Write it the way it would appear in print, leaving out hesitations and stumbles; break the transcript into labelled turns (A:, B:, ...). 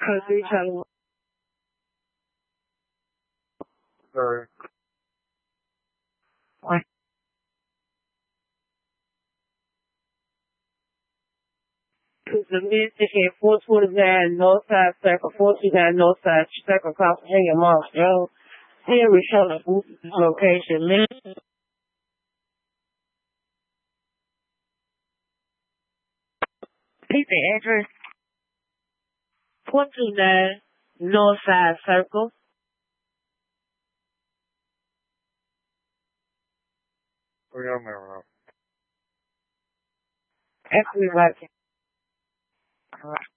A: Country channel.
B: Sorry.
A: The music at 429 Northside Circle, 429 Northside Circle, Copenhagen Mall. Here we show the location. Repeat the address. 429 Northside Circle. Everybody. All right.